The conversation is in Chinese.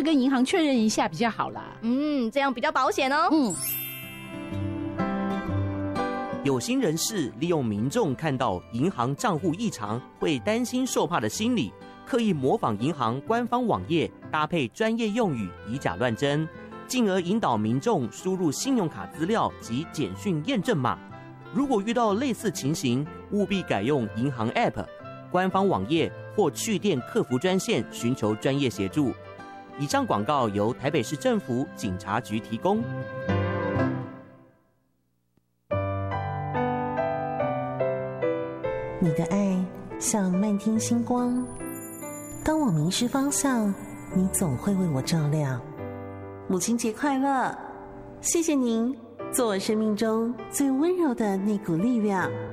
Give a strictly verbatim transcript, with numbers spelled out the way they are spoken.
去跟银行确认一下比较好啦。 嗯，这样比较保险哦。 嗯。 有心人士利用民众看到银行账户异常会担心受怕的心理，刻意模仿银行官方网页，搭配专业用语以假乱真，进而引导民众输入信用卡资料及简讯验证码。如果遇到类似情形，务必改用银行 App、官方网页或去电客服专线寻求专业协助。以上广告由台北市政府警察局提供。 你的爱像漫天星光，当我迷失方向，你总会为我照亮。母亲节快乐！谢谢您，做我生命中最温柔的那股力量。